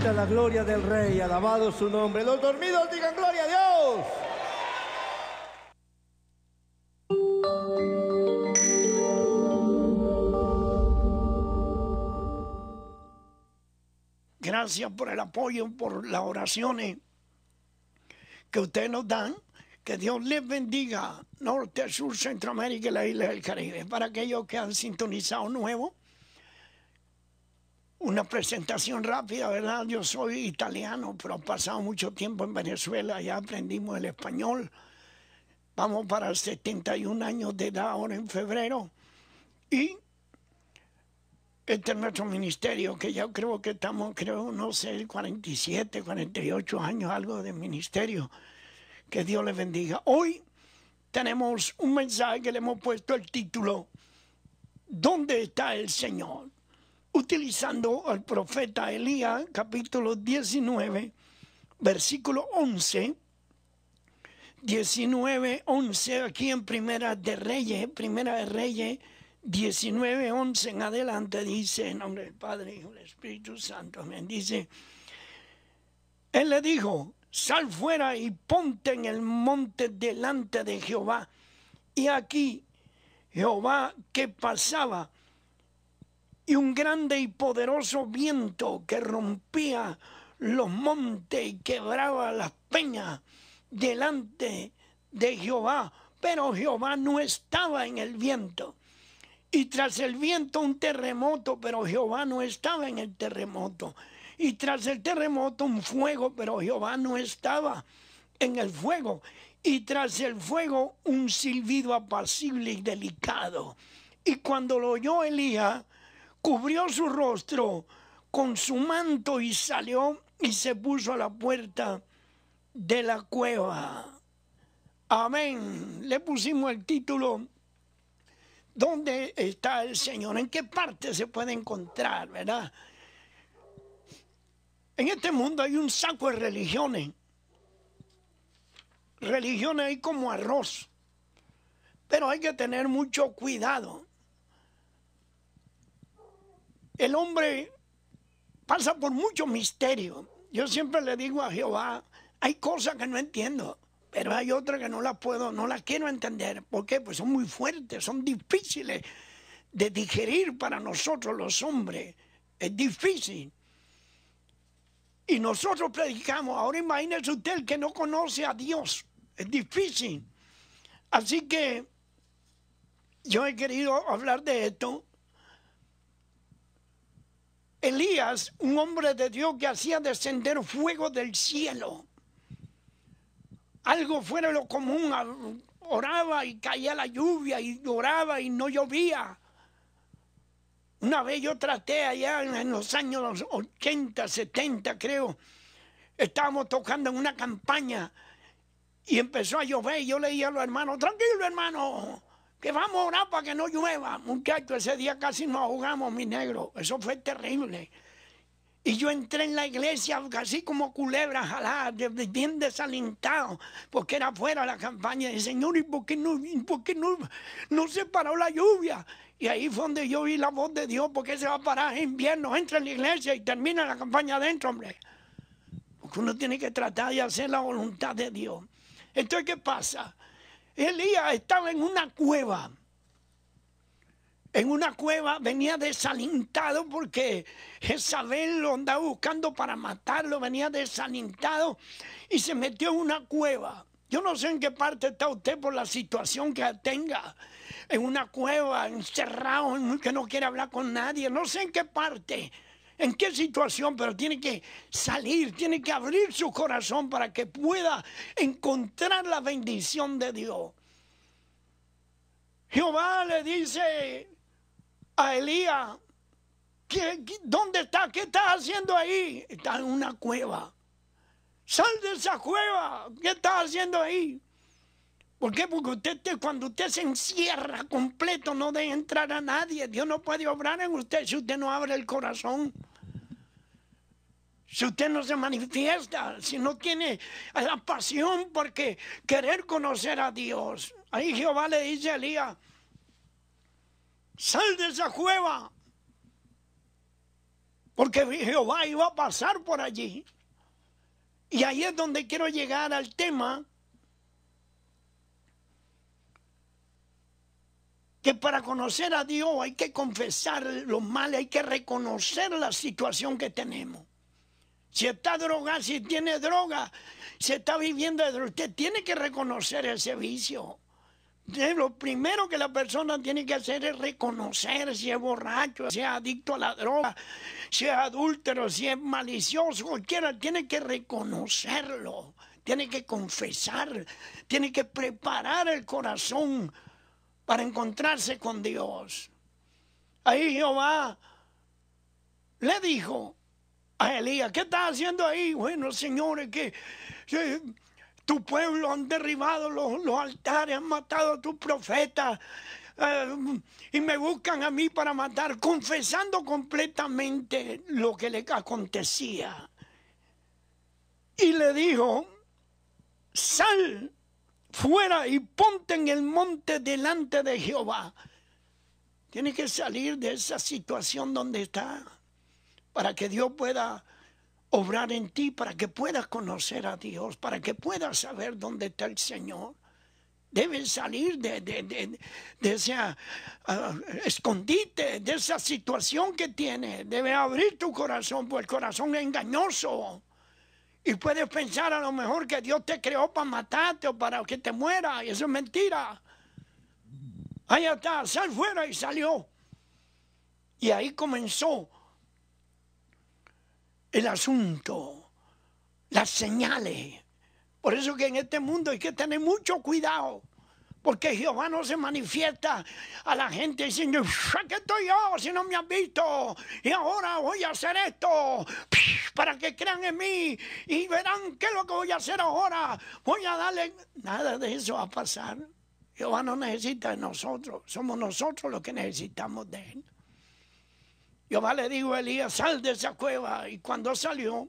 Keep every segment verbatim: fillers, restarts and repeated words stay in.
necesita la gloria del Rey, alabado su nombre. Los dormidos digan gloria a Dios. Gracias por el apoyo, por las oraciones que ustedes nos dan. Que Dios les bendiga, Norte, Sur, Centroamérica y la isla del Caribe. Para aquellos que han sintonizado nuevo, una presentación rápida, ¿verdad? Yo soy italiano, pero he pasado mucho tiempo en Venezuela, ya aprendimos el español. Vamos para setenta y un años de edad ahora en febrero. Y este es nuestro ministerio, que ya creo que estamos, creo, no sé, cuarenta y siete, cuarenta y ocho años, algo de ministerio. Que Dios les bendiga. Hoy tenemos un mensaje que le hemos puesto el título, ¿dónde está el Señor? Utilizando al profeta Elías, capítulo diecinueve, versículo once. diecinueve, once, aquí en Primera de Reyes, Primera de Reyes, diecinueve, once en adelante, dice, en nombre del Padre, Hijo y del Espíritu Santo, amén. Dice, Él le dijo, sal fuera y ponte en el monte delante de Jehová. Y aquí Jehová que pasaba, y un grande y poderoso viento que rompía los montes y quebraba las peñas delante de Jehová. Pero Jehová no estaba en el viento. Y tras el viento un terremoto, pero Jehová no estaba en el terremoto. Y tras el terremoto un fuego, pero Jehová no estaba en el fuego. Y tras el fuego un silbido apacible y delicado. Y cuando lo oyó Elías, cubrió su rostro con su manto y salió y se puso a la puerta de la cueva. Amén. Le pusimos el título, ¿dónde está el Señor? ¿En qué parte se puede encontrar, verdad? En este mundo hay un saco de religiones. Religiones hay como arroz. Pero hay que tener mucho cuidado. El hombre pasa por mucho misterio. Yo siempre le digo a Jehová, hay cosas que no entiendo, pero hay otras que no las puedo, no las quiero entender. ¿Por qué? Pues son muy fuertes, son difíciles de digerir para nosotros los hombres. Es difícil. Y nosotros predicamos. Ahora imagínese usted el que no conoce a Dios. Es difícil. Así que yo he querido hablar de esto. Elías, un hombre de Dios que hacía descender fuego del cielo. Algo fuera de lo común. Oraba y caía la lluvia, y oraba y no llovía. Una vez yo traté allá en los años ochenta, setenta, creo. Estábamos tocando en una campaña y empezó a llover. Y yo le dije a los hermanos, tranquilo hermano, que vamos a orar para que no llueva. Muchachos, ese día casi nos ahogamos, mi negro. Eso fue terrible. Y yo entré en la iglesia casi como culebra jalada, bien desalentado, porque era fuera la campaña. Y Señor, ¿y por qué no, por qué no, no se paró la lluvia? Y ahí fue donde yo oí la voz de Dios, porque se va a parar en invierno. Entra en la iglesia y termina la campaña adentro, hombre. Porque uno tiene que tratar de hacer la voluntad de Dios. Entonces, ¿qué pasa? Elías estaba en una cueva. En una cueva, venía desalentado porque Jezabel lo andaba buscando para matarlo, venía desalentado y se metió en una cueva. Yo no sé en qué parte está usted por la situación que tenga, en una cueva, encerrado, en que no quiere hablar con nadie, no sé en qué parte, en qué situación, pero tiene que salir, tiene que abrir su corazón para que pueda encontrar la bendición de Dios. Jehová le dice a Elías, ¿dónde está? ¿Qué estás haciendo ahí? Está en una cueva. Sal de esa cueva. ¿Qué estás haciendo ahí? ¿Por qué? Porque usted, cuando usted se encierra completo, no deja entrar a nadie. Dios no puede obrar en usted si usted no abre el corazón. Si usted no se manifiesta, si no tiene la pasión por querer conocer a Dios. Ahí Jehová le dice a Elías, sal de esa cueva. porque Jehová iba a pasar por allí. Y ahí es donde quiero llegar al tema que para conocer a Dios hay que confesar los males, hay que reconocer la situación que tenemos. Si está drogado, si tiene droga, si está viviendo de droga, usted tiene que reconocer ese vicio. Lo primero que la persona tiene que hacer es reconocer si es borracho, si es adicto a la droga, si es adúltero, si es malicioso, cualquiera, tiene que reconocerlo, tiene que confesar, tiene que preparar el corazón para encontrarse con Dios. Ahí Jehová le dijo a Elías, ¿qué estás haciendo ahí? Bueno, señores, que eh, tu pueblo han derribado los, los altares, han matado a tus profetas eh, y me buscan a mí para matar, confesando completamente lo que le acontecía. Y le dijo, sal fuera y ponte en el monte delante de Jehová. Tiene que salir de esa situación donde está para que Dios pueda obrar en ti, para que puedas conocer a Dios, para que puedas saber dónde está el Señor. Debes salir de, de, de, de ese uh, escondite, de esa situación que tienes. Debes abrir tu corazón, porque el corazón es engañoso. Y puedes pensar a lo mejor que Dios te creó para matarte o para que te muera, y eso es mentira. Ahí está, sal fuera, y salió. Y ahí comenzó el asunto, las señales. Por eso que en este mundo hay que tener mucho cuidado, porque Jehová no se manifiesta a la gente diciendo, aquí estoy yo, si no me has visto, y ahora voy a hacer esto, para que crean en mí, y verán qué es lo que voy a hacer ahora, voy a darle... Nada de eso va a pasar. Jehová no necesita de nosotros, somos nosotros los que necesitamos de él. Jehová le dijo a Elías, sal de esa cueva, y cuando salió,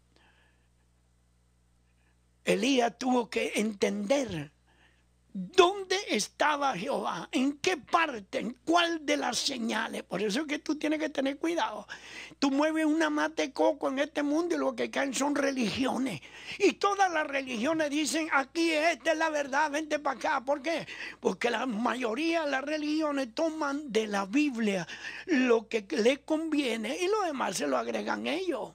Elías tuvo que entender dónde estaba Jehová, en qué parte, en cuál de las señales. Por eso es que tú tienes que tener cuidado. Tú mueves una mata de coco en este mundo y lo que caen son religiones. Y todas las religiones dicen, aquí esta es la verdad, vente para acá. ¿Por qué? Porque la mayoría de las religiones toman de la Biblia lo que les conviene y lo demás se lo agregan ellos.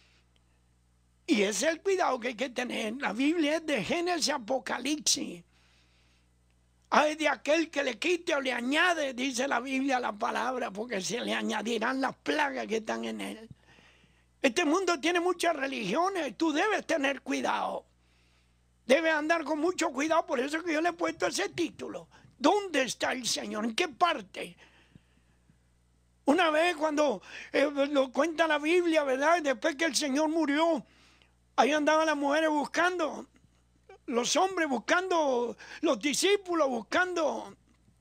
Y ese es el cuidado que hay que tener. La Biblia es de Génesis a Apocalipsis. Hay de aquel que le quite o le añade, dice la Biblia, la palabra, porque se le añadirán las plagas que están en él. Este mundo tiene muchas religiones, tú debes tener cuidado. Debes andar con mucho cuidado, por eso que yo le he puesto ese título. ¿Dónde está el Señor? ¿En qué parte? Una vez cuando eh, lo cuenta la Biblia, ¿verdad? Después que el Señor murió, ahí andaban las mujeres buscando, los hombres buscando, los discípulos buscando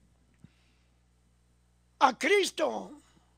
a Cristo.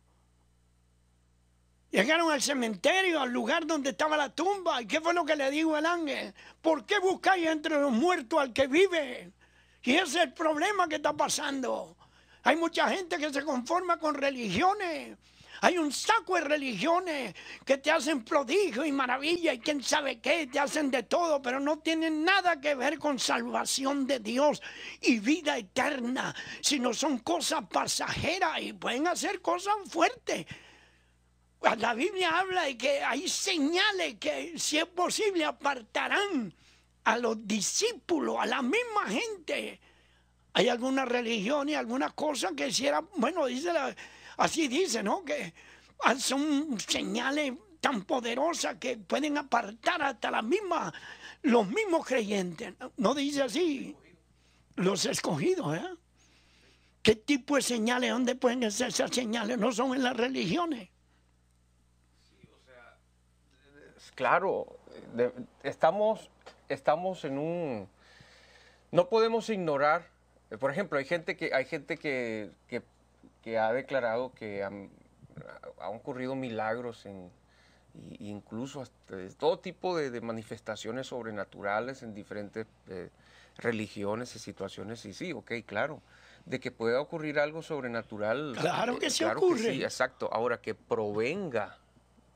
Llegaron al cementerio, al lugar donde estaba la tumba. ¿Y qué fue lo que le dijo el ángel? ¿Por qué buscáis entre los muertos al que vive? Y ese es el problema que está pasando. Hay mucha gente que se conforma con religiones. Hay un saco de religiones que te hacen prodigio y maravilla y quién sabe qué, te hacen de todo, pero no tienen nada que ver con salvación de Dios y vida eterna, sino son cosas pasajeras y pueden hacer cosas fuertes. La Biblia habla de que hay señales que, si es posible, apartarán a los discípulos, a la misma gente. Hay algunas religiones y algunas cosas que hicieran, bueno, dice la... Así dice, ¿no? Que son señales tan poderosas que pueden apartar hasta la misma, los mismos creyentes. No dice así, los escogidos, ¿eh? ¿Qué tipo de señales? ¿Dónde pueden ser esas señales? No son en las religiones. Sí, o sea, claro, de, estamos, estamos en un... No podemos ignorar, por ejemplo, hay gente que, hay gente que, que que ha declarado que han, han ocurrido milagros, en, y, incluso hasta todo tipo de, de manifestaciones sobrenaturales en diferentes eh, religiones y situaciones. Y sí, ok, claro, de que pueda ocurrir algo sobrenatural. Claro que eh, se claro ocurre. Que sí, exacto. Ahora, que provenga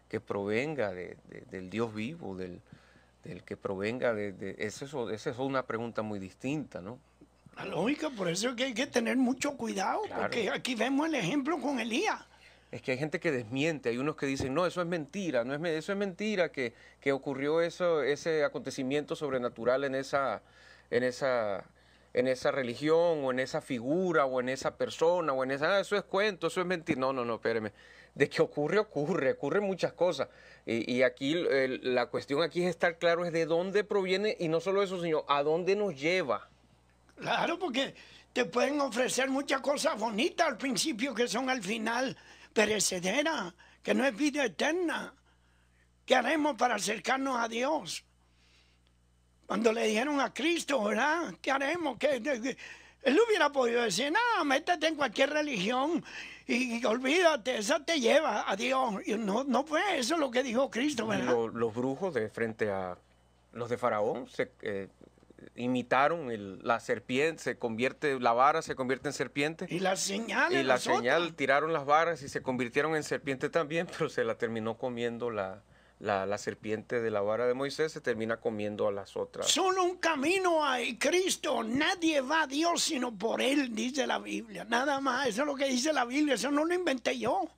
que provenga de, de, del Dios vivo, del, del que provenga de... de esa es, es una pregunta muy distinta, ¿no? La lógica, por eso es que hay que tener mucho cuidado, Claro. porque aquí vemos el ejemplo con Elías. Es que hay gente que desmiente, hay unos que dicen, no, eso es mentira, no es, eso es mentira, que, que ocurrió eso, ese acontecimiento sobrenatural en esa, en, esa, en esa religión, o en esa figura, o en esa persona, o en esa, ah, eso es cuento, eso es mentira. No, no, no, espéreme. De que ocurre, ocurre, ocurren muchas cosas. Y, y aquí, el, la cuestión aquí es estar claro es de dónde proviene, y no solo eso, sino a dónde nos lleva. Claro, porque te pueden ofrecer muchas cosas bonitas al principio que son al final perecederas, que no es vida eterna. ¿Qué haremos para acercarnos a Dios? Cuando le dijeron a Cristo, ¿verdad? ¿Qué haremos? ¿Qué, qué, qué? Él hubiera podido decir, no, métete en cualquier religión y, y olvídate, esa te lleva a Dios. Y no, no fue eso lo que dijo Cristo, ¿verdad? Los, los brujos de frente a los de Faraón se... Eh, imitaron el, la serpiente, se convierte, la vara se convierte en serpiente. Y la señal. Y la señal, otras. Tiraron las varas y se convirtieron en serpiente también, pero se la terminó comiendo la, la, la serpiente de la vara de Moisés, se termina comiendo a las otras. Solo un camino hay, Cristo. Nadie va a Dios sino por Él, dice la Biblia. Nada más, eso es lo que dice la Biblia, eso no lo inventé yo.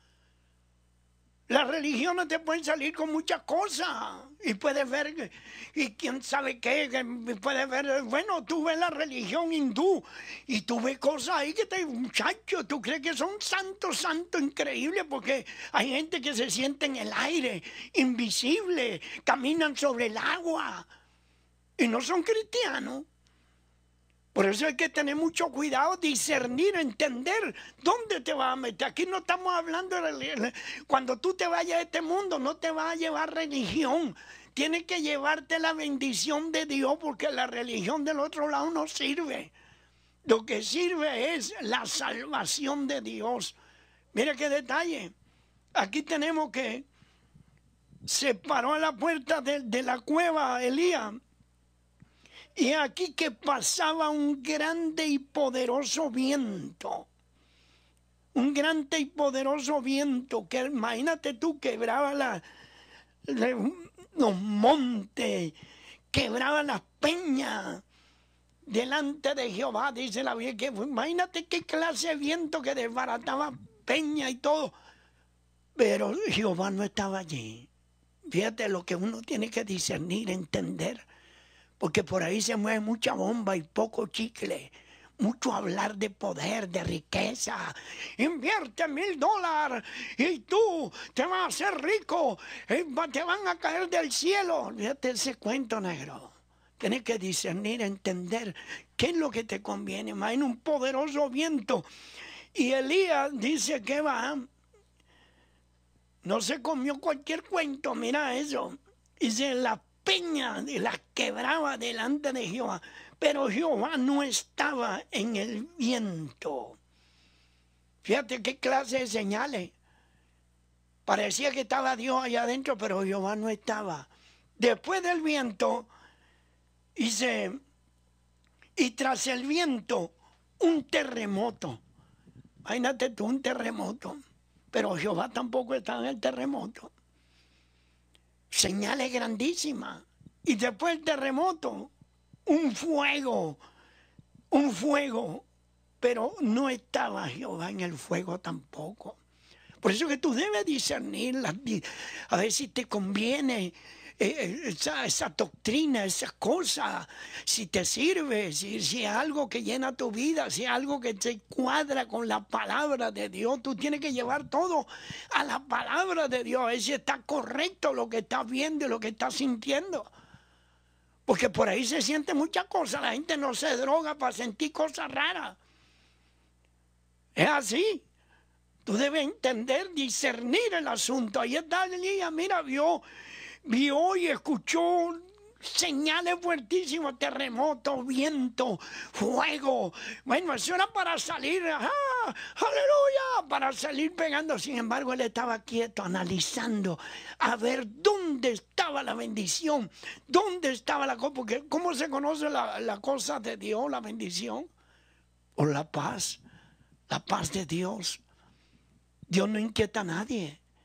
Las religiones te pueden salir con muchas cosas y puedes ver, y quién sabe qué, puedes ver, bueno, tú ves la religión hindú y tú ves cosas ahí que te, muchachos, tú crees que son santos, santos, increíbles, porque hay gente que se siente en el aire, invisible, caminan sobre el agua y no son cristianos. Por eso hay que tener mucho cuidado, discernir, entender dónde te vas a meter. Aquí no estamos hablando de religión. Cuando tú te vayas a este mundo, no te vas a llevar religión. Tienes que llevarte la bendición de Dios, porque la religión del otro lado no sirve. Lo que sirve es la salvación de Dios. Mira qué detalle. Aquí tenemos que se paró a la puerta de, de la cueva Elías. Y aquí que pasaba un grande y poderoso viento. Un grande y poderoso viento que, imagínate tú, quebraba la, la, los montes, quebraba las peñas delante de Jehová, dice la Biblia. Que, imagínate qué clase de viento que desbarataba peña y todo. Pero Jehová no estaba allí. Fíjate lo que uno tiene que discernir, entender. Porque por ahí se mueve mucha bomba y poco chicle. Mucho hablar de poder, de riqueza. Invierte mil dólares y tú te vas a hacer rico. Te van a caer del cielo. Fíjate ese cuento negro. Tienes que discernir, entender qué es lo que te conviene. Imagina un poderoso viento. Y Elías dice que va. No se comió cualquier cuento, mira eso. Dice la peña de las quebraba delante de Jehová, pero Jehová no estaba en el viento. Fíjate qué clase de señales. Parecía que estaba Dios allá adentro, pero Jehová no estaba. Después del viento, dice, y tras el viento, un terremoto. Imagínate tú, un terremoto, pero Jehová tampoco estaba en el terremoto. Señales grandísimas. Y después del terremoto, un fuego, un fuego. Pero no estaba Jehová en el fuego tampoco. Por eso que tú debes discernir, a ver si te conviene eh, esa, esa doctrina, esa cosa, si te sirve, si, si es algo que llena tu vida, si es algo que te cuadra con la palabra de Dios. Tú tienes que llevar todo a la palabra de Dios, a ver si está correcto lo que estás viendo y lo que estás sintiendo. Porque por ahí se siente muchas cosas, la gente no se droga para sentir cosas raras. Es así. Tú debes entender, discernir el asunto. Ahí está Elías, mira, vio, vio y escuchó señales fuertísimas, terremoto, viento, fuego. Bueno, eso era para salir, ¡ah, aleluya! Para salir pegando. Sin embargo, él estaba quieto, analizando, a ver dónde estaba la bendición, dónde estaba la cosa. Porque ¿cómo se conoce la, la cosa de Dios, la bendición? Por la paz, la paz de Dios. Dios no inquieta a nadie.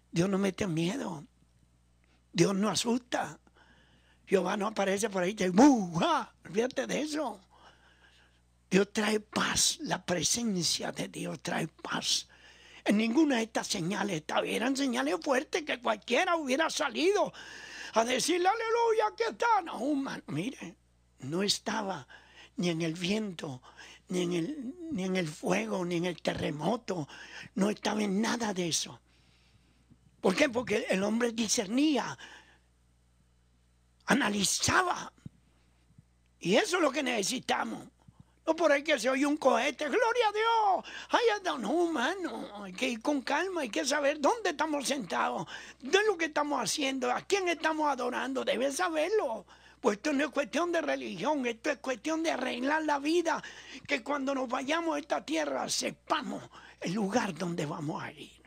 Dios no mete miedo. Dios no asusta. Jehová no aparece por ahí y te ¡buah! Olvídate de eso. Dios trae paz. La presencia de Dios trae paz. En ninguna de estas señales eran señales fuertes que cualquiera hubiera salido a decirle aleluya, aquí está. No, man, mire, no estaba ni en el viento, ni en el, ni en el fuego, ni en el terremoto. No estaba en nada de eso. ¿Por qué? Porque el hombre discernía, analizaba. Y eso es lo que necesitamos. No por ahí que se oye un cohete, gloria a Dios. Ay, no, humano, hay que ir con calma, hay que saber dónde estamos sentados, qué es lo que estamos haciendo, a quién estamos adorando, debes saberlo. Pues esto no es cuestión de religión, esto es cuestión de arreglar la vida, que cuando nos vayamos a esta tierra sepamos el lugar donde vamos a ir.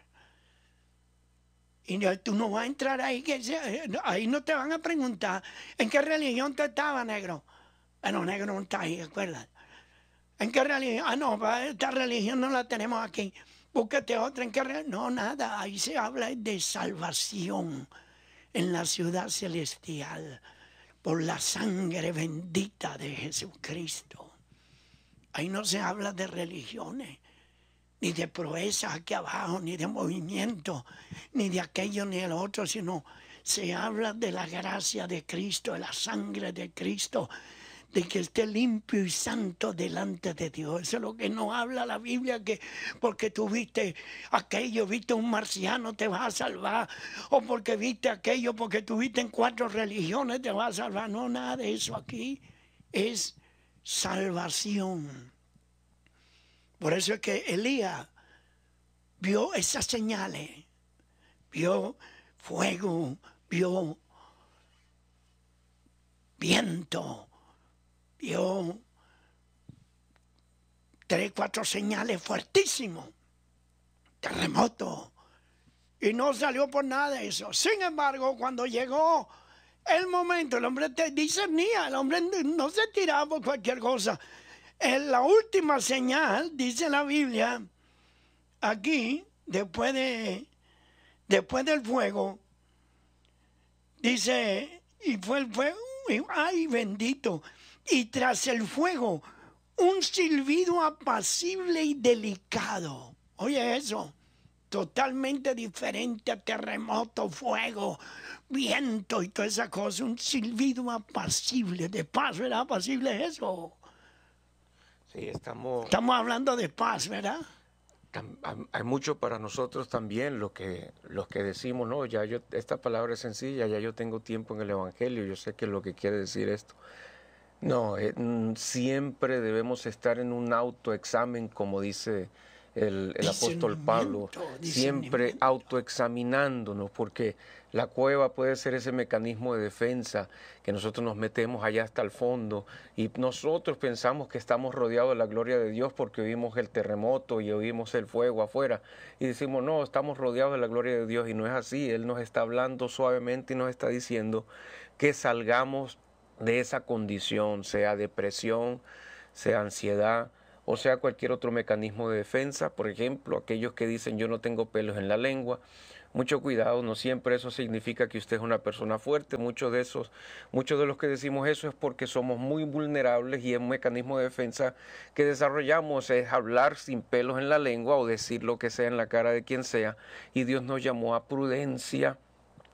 Y tú no vas a entrar ahí, que se, ahí no te van a preguntar en qué religión tú estabas, negro. Bueno, negro no está ahí, ¿recuerdas? ¿En qué religión? Ah, no, esta religión no la tenemos aquí. Búsquete otra. ¿En qué religión? No, nada. Ahí se habla de salvación en la ciudad celestial por la sangre bendita de Jesucristo. Ahí no se habla de religiones, ni de proezas aquí abajo, ni de movimiento, ni de aquello ni el otro, sino se habla de la gracia de Cristo, de la sangre de Cristo, de que esté limpio y santo delante de Dios. Eso es lo que nos habla la Biblia, que porque tú viste aquello, viste un marciano, te vas a salvar, o porque viste aquello, porque tú viste en cuatro religiones, te vas a salvar. No, nada de eso aquí es salvación. Por eso es que Elías vio esas señales, vio fuego, vio viento, vio tres, cuatro señales fuertísimos, terremoto, y no salió por nada de eso. Sin embargo, cuando llegó el momento, el hombre te discernía, el hombre no se tiraba por cualquier cosa. En la última señal, dice la Biblia, aquí, después, de, después del fuego, dice, y fue el fuego, ay bendito, y tras el fuego, un silbido apacible y delicado. Oye eso, totalmente diferente a terremoto, fuego, viento y toda esa cosa. Un silbido apacible, de paz, ¿verdad? Apacible es eso. Sí, estamos... Estamos hablando de paz, ¿verdad? Hay mucho para nosotros también, los que, los que decimos, no, ya yo, esta palabra es sencilla, ya yo tengo tiempo en el Evangelio, yo sé que es lo que quiere decir esto. No, eh, siempre debemos estar en un autoexamen, como dice el, el apóstol Pablo, siempre autoexaminándonos, porque la cueva puede ser ese mecanismo de defensa que nosotros nos metemos allá hasta el fondo y nosotros pensamos que estamos rodeados de la gloria de Dios porque oímos el terremoto y oímos el fuego afuera y decimos, no, estamos rodeados de la gloria de Dios, y no es así. Él nos está hablando suavemente y nos está diciendo que salgamos de esa condición, sea depresión, sea ansiedad, o sea cualquier otro mecanismo de defensa. Por ejemplo, aquellos que dicen yo no tengo pelos en la lengua, mucho cuidado, no siempre eso significa que usted es una persona fuerte. Muchos de esos, muchos de los que decimos eso es porque somos muy vulnerables y es un mecanismo de defensa que desarrollamos, es hablar sin pelos en la lengua o decir lo que sea en la cara de quien sea, y Dios nos llamó a prudencia,